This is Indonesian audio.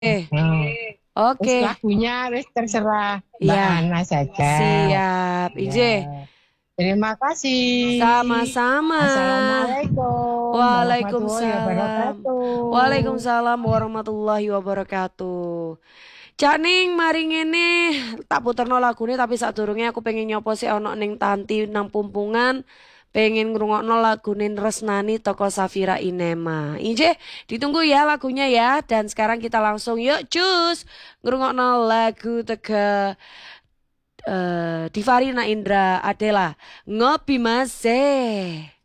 Terus Oke, lagunya wis terserah Mbak ya, Ana saja. siap. Ya. Ije, Terima kasih. sama-sama. Assalamualaikum warahmatullahi Waalaikumsalam. wabarakatuh. Waalaikumsalam warahmatullahi wabarakatuh. Cak Ning, mari ngene tak puterno lagune tapi sadurunge aku pengen nyopo sih ono ning Tanti nang Pumpungan. Pengen ngrungokno lagune Resnani toko Safira Inema. Inje, ditunggu ya lagunya ya. Dan sekarang kita langsung yuk cus ngrungokno lagu teka Divarina Indra Adela Ngopi Masih.